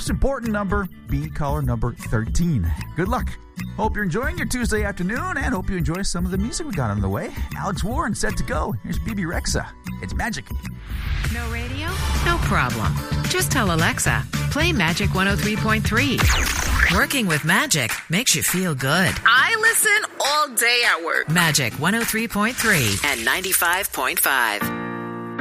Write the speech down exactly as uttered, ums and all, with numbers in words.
most important number, be caller number thirteen. Good luck. Hope you're enjoying your Tuesday afternoon, and hope you enjoy some of the music we got on the way. Alex Warren set to go. Here's B B Rexa. It's Magic. No radio? No problem. Just tell Alexa, play Magic one oh three point three. Working with Magic makes you feel good. I listen all day at work. Magic one oh three point three and ninety-five point five.